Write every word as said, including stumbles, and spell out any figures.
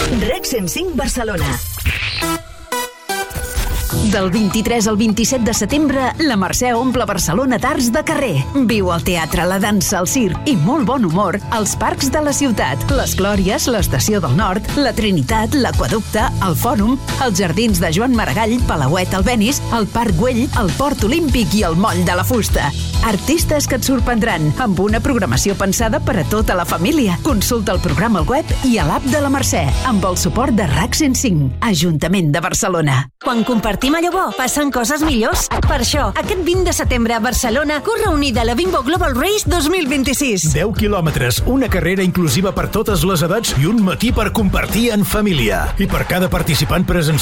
REC cent cinc Barcelona. Del vint-i-tres al vint-i-set de setembre, la Mercè omple Barcelona d'arts de carrer. Viu el teatre, la dansa, el circ i molt bon humor als parcs de la ciutat. Les Glòries, l'Estació del Nord, la Trinitat, l'Aqüeducte, el Fòrum, els Jardins de Joan Maragall, Palauet, Albéniz, el Parc Güell, el Port Olímpic i el Moll de la Fusta. Artistes que et sorprendran, amb una programació pensada per a tota la família. Consulta el programa al web i a l'app de la Mercè, amb el suport de RAC cent cinc, Ajuntament de Barcelona. Quan compartim allò bo, passen coses millors. Per això, aquest vint de setembre a Barcelona, corre unida a la Bimbo Global Race dos mil vint-i-sis. deu quilòmetres, una carrera inclusiva per totes les edats i un matí per compartir en família. I per cada participant presencial